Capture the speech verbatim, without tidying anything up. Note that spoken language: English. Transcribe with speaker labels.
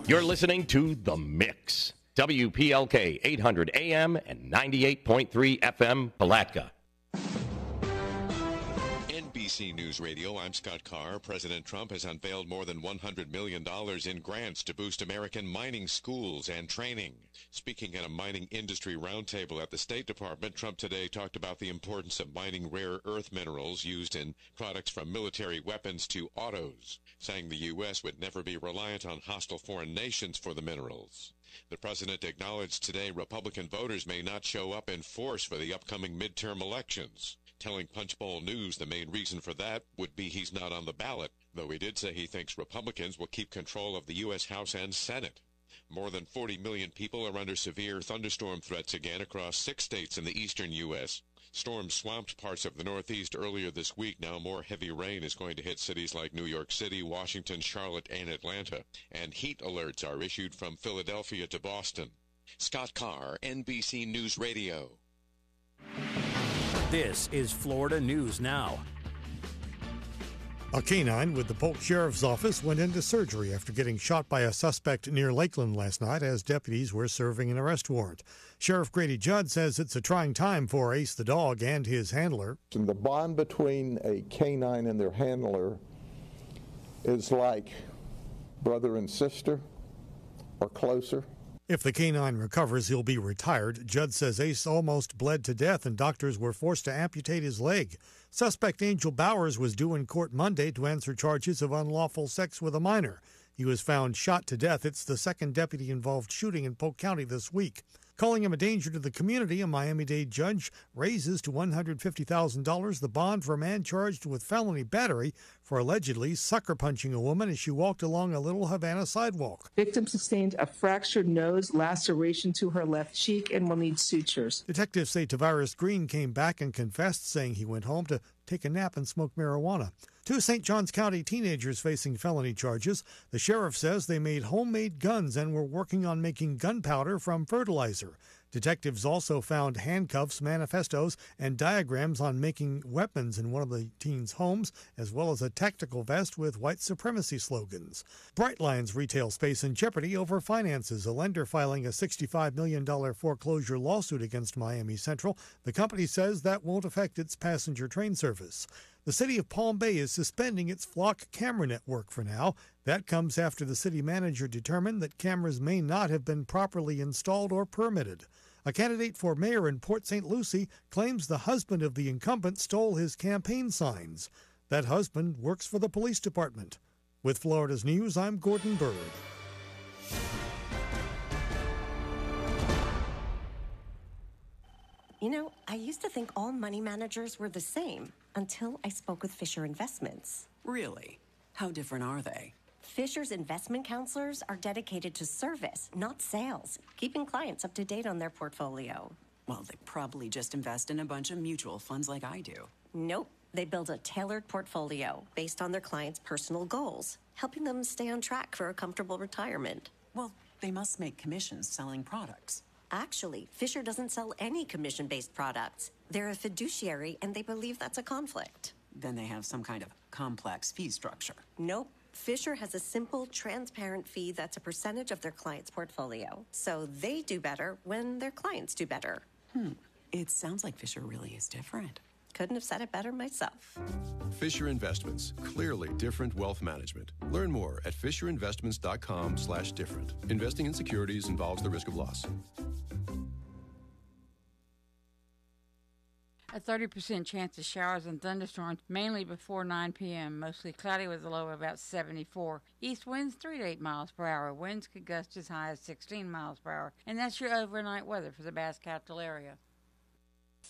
Speaker 1: You're listening to The Mix. W P L K eight hundred A M and ninety-eight point three F M, Palatka.
Speaker 2: N B C News Radio, I'm Scott Carr. President Trump has unveiled more than one hundred million dollars in grants to boost American mining schools and training. Speaking at a mining industry roundtable at the State Department, Trump today talked about the importance of mining rare earth minerals used in products from military weapons to autos, saying the U S would never be reliant on hostile foreign nations for the minerals. The president acknowledged today Republican voters may not show up in force for the upcoming midterm elections, telling Punchbowl News the main reason for that would be he's not on the ballot, though he did say he thinks Republicans will keep control of the U S House and Senate. More than forty million people are under severe thunderstorm threats again across six states in the eastern U S Storms swamped parts of the Northeast earlier this week. Now more heavy rain is going to hit cities like New York City, Washington, Charlotte, and Atlanta. And heat alerts are issued from Philadelphia to Boston. Scott Carr, N B C News Radio.
Speaker 3: This is Florida News Now.
Speaker 4: A canine with the Polk Sheriff's Office went into surgery after getting shot by a suspect near Lakeland last night as deputies were serving an arrest warrant. Sheriff Grady Judd says it's a trying time for Ace the dog and his handler.
Speaker 5: And the bond between a canine and their handler is like brother and sister or closer.
Speaker 4: If the canine recovers, he'll be retired. Judd says Ace almost bled to death and doctors were forced to amputate his leg. Suspect Angel Bowers was due in court Monday to answer charges of unlawful sex with a minor. He was found shot to death. It's the second deputy-involved shooting in Polk County this week. Calling him a danger to the community, a Miami-Dade judge raises to one hundred fifty thousand dollars the bond for a man charged with felony battery for allegedly sucker-punching a woman as she walked along a Little Havana sidewalk.
Speaker 6: Victim sustained a fractured nose, laceration to her left cheek, and will need sutures.
Speaker 4: Detectives say Tavares Green came back and confessed, saying he went home to take a nap and smoke marijuana. Two Saint Johns County teenagers facing felony charges. The sheriff says they made homemade guns and were working on making gunpowder from fertilizer. Detectives also found handcuffs, manifestos, and diagrams on making weapons in one of the teens' homes, as well as a tactical vest with white supremacy slogans. Brightline's retail space in jeopardy over finances. A lender filing a sixty-five million dollars foreclosure lawsuit against Miami Central. The company says that won't affect its passenger train service. The city of Palm Bay is suspending its Flock camera network for now. That comes after the city manager determined that cameras may not have been properly installed or permitted. A candidate for mayor in Port Saint Lucie claims the husband of the incumbent stole his campaign signs. That husband works for the police department. With Florida's News, I'm Gordon Bird.
Speaker 7: You know, I used to think all money managers were the same until I spoke with Fisher Investments.
Speaker 8: Really? How different are they?
Speaker 7: Fisher's investment counselors are dedicated to service, not sales, keeping clients up to date on their portfolio.
Speaker 8: Well, they probably just invest in a bunch of mutual funds like I do.
Speaker 7: Nope. They build a tailored portfolio based on their clients' personal goals, helping them stay on track for a comfortable retirement.
Speaker 8: Well, they must make commissions selling products.
Speaker 7: Actually, Fisher doesn't sell any commission-based products. They're a fiduciary, and they believe that's a conflict.
Speaker 8: Then they have some kind of complex fee structure.
Speaker 7: Nope. Fisher has a simple, transparent fee that's a percentage of their client's portfolio. So they do better when their clients do better.
Speaker 8: Hmm. It sounds like Fisher really is different.
Speaker 7: Couldn't have said it better myself.
Speaker 9: Fisher Investments. Clearly different wealth management. Learn more at fisher investments dot com slash different. Investing in securities involves the risk of loss.
Speaker 10: A thirty percent chance of showers and thunderstorms, mainly before nine p.m. Mostly cloudy with a low of about seventy-four. East winds three to eight miles per hour. Winds could gust as high as sixteen miles per hour. And that's your overnight weather for the Bass Capital area.